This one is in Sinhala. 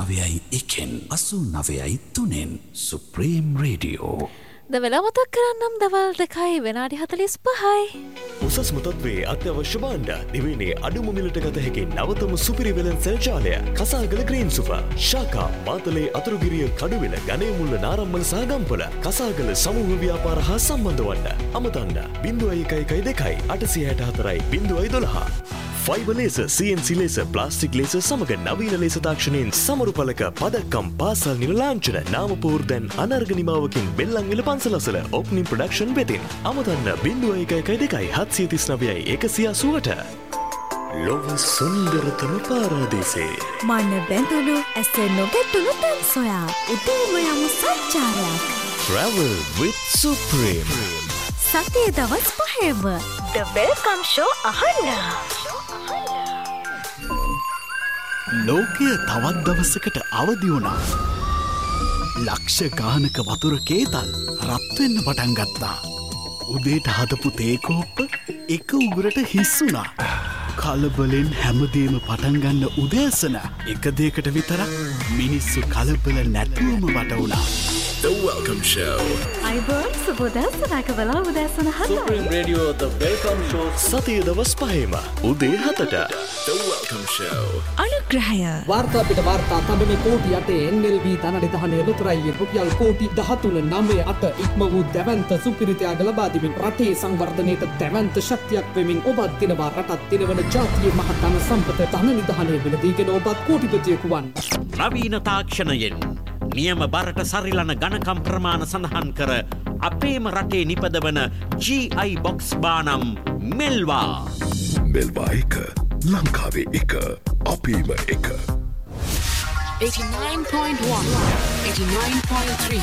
89.1 89.3 සුප්‍රීම් රේඩියෝ. ද වෙලා මතක් කරන්නම් දවල් 2යි විනාඩි 45යි. උසස් මුතත්වේ අත්‍යවශ්‍ය භාණ්ඩ දිවයිනේ අඩුම මිලට ගත හැකි නවතම සුපිරි වෙළඳ සෙල් ජාලය කසාගල ග්‍රීන් සුපර් ශාකා මාතලේ අතුරුගිරිය කඩුවෙල ගණේමුල්ල නාරම්මල සහ ගම්පල කසාගල සමූහ ව්‍යාපාර හා සම්බන්ධ වන්න අමතන්න 0112 864 012 fibre laser CNC laser plastic laser සමග නවීන ලේසර් තාක්ෂණයෙන් සමරුපලක පදක්කම් පාසල් නිල ලාංඡන නාමපුවර් දැන් අනර්ග නිමාවකින් බෙල්ලන්විල පන්සලසල ඕපනින් ප්‍රොඩක්ෂන් වෙතින් අමතන්න 0112 739 180ට ලොව සුන්දරතම පාරාදීසේ මන බැඳුණු ඇස නොගැටුණු තන් සොයා උදේම යමු සංචාරයක් Travel with Supreme සතියේ දවස් 5ම The Welcome Show අහන්න. ලෝකය තවත් දවසකට අවදි වුණා. ලක්ෂ ගානක වතුර කේතල් රත් වෙන්න පටන් ගත්තා. උදේට හදපු තේ කෝප්ප එක උගුරට හිස් වුණා. කලබලෙන් හැමදේම පටන් ගන්න උදෑසන එක දෙයකට විතරක් මිනිස්සු කලබල නැතුවම වට වුණා. The Welcome Show. අයිබෝන් සුබෝදෑසනක වෙලා උදෑසන 7යි. Supreme Radio The Welcome Show සතියේ දවස් 5ම උදේ 7ට The Welcome Show. අනුග්‍රහය වාර්තා පිට වාර්තා තබන කෝටි 8 NLB ධනනිධානයේ ලොතරැයි රුපියල් කෝටි 13.98 ඉක්ම වූ දැවැන්ත සුපිරිතයාග ලබා දෙමින් රටේ සංවර්ධනයට දැවැන්ත ශක්තියක් වෙමින් ඔබත් දිනවා රටත් දිනවන ජාතියේ මහතම සම්පත ධනනිධානයේ වෙනදීගෙන ඔබත් කෝටිපතියෙකු වන්. නවීන තාක්ෂණයෙන් නියම බරට සරිලන ගණකම් ප්‍රමාණ සඳහන් කර අපේම රටේ නිපදවන GI box බානම් මෙල්වා. මෙල්වා එක ලංකාවේ එක අපේම එක. 89.1 89.3